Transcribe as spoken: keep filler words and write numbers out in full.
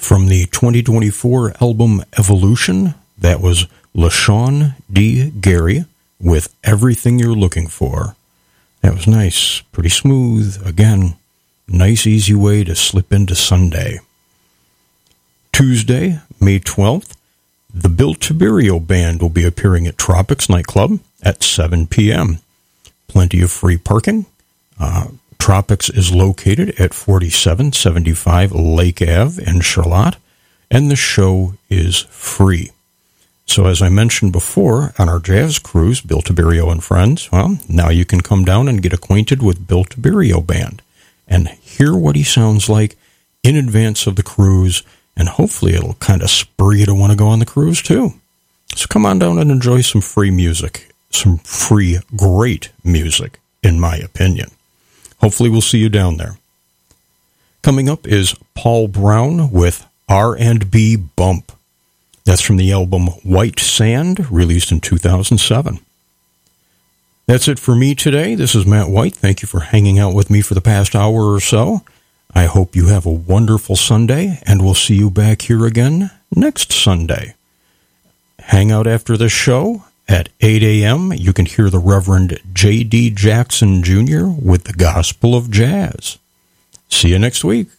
From the twenty twenty-four album Evolution, that was LaShawn D. Gary with Everything You're Looking For. That was nice, pretty smooth. Again, nice, easy way to slip into Sunday. Tuesday, May twelfth, the Bill Tiberio Band will be appearing at Tropics Nightclub at seven p.m. Plenty of free parking. Uh, Tropics is located at forty-seven seventy-five Lake Ave in Charlotte, and the show is free. So as I mentioned before, on our jazz cruise, Bill Tiberio and Friends, well, now you can come down and get acquainted with Bill Tiberio Band and hear what he sounds like in advance of the cruise, and hopefully it'll kind of spur you to want to go on the cruise too. So come on down and enjoy some free music, some free, great music, in my opinion. Hopefully we'll see you down there. Coming up is Paul Brown with R and B Bump. That's from the album White Sand, released in two thousand seven. That's it for me today. This is Matt White. Thank you for hanging out with me for the past hour or so. I hope you have a wonderful Sunday, and we'll see you back here again next Sunday. Hang out after this show at eight a.m. You can hear the Reverend J D. Jackson Junior with the Gospel of Jazz. See you next week.